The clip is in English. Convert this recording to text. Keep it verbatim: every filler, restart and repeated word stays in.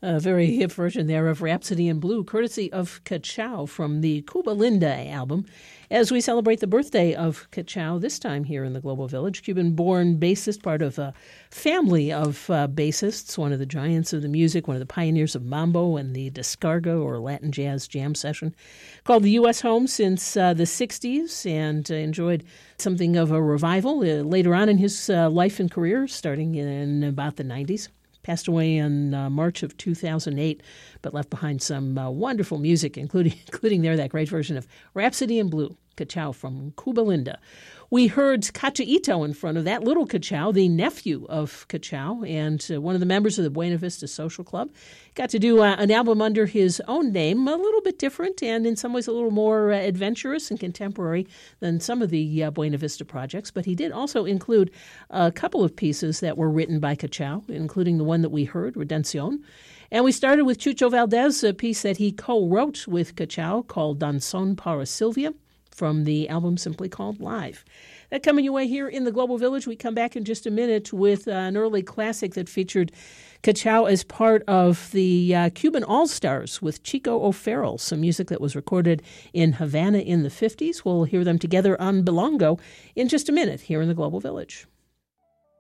A very hip version there of Rhapsody in Blue, courtesy of Ka-Chow from the Cuba Linda album, as we celebrate the birthday of Ka-Chow, this time here in the Global Village. Cuban-born bassist, part of a family of uh, bassists, one of the giants of the music, one of the pioneers of mambo and the descarga, or Latin jazz jam session. Called the U S home since uh, the sixties, and uh, enjoyed something of a revival uh, later on in his uh, life and career, starting in about the nineties. Passed away in uh, March of two thousand eight, but left behind some uh, wonderful music, including including there that great version of Rhapsody in Blue, Ka-Chow from Cuba Linda. We heard Cachaito in front of that, little Ka-Chow, the nephew of Ka-Chow, and uh, one of the members of the Buena Vista Social Club. Got to do uh, an album under his own name, a little bit different and in some ways a little more uh, adventurous and contemporary than some of the uh, Buena Vista projects. But he did also include a couple of pieces that were written by Ka-Chow, including the one that we heard, Redención. And we started with Chucho Valdez, a piece that he co-wrote with Ka-Chow called Danzón para Silvia, from the album simply called Live. That coming your way here in the Global Village. We come back in just a minute with uh, an early classic that featured Ka-Chow as part of the uh, Cuban All-Stars with Chico O'Farrill, some music that was recorded in Havana in the fifties. We'll hear them together on Belongo in just a minute here in the Global Village.